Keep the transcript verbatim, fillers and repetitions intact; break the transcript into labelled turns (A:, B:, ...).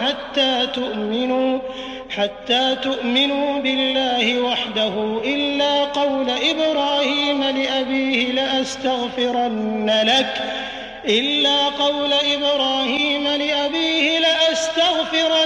A: حتى تؤمنوا حتى تؤمنوا بالله وحده إلا قول إبراهيم لأبيه لأستغفرن لك إلا قول إبراهيم لأبيه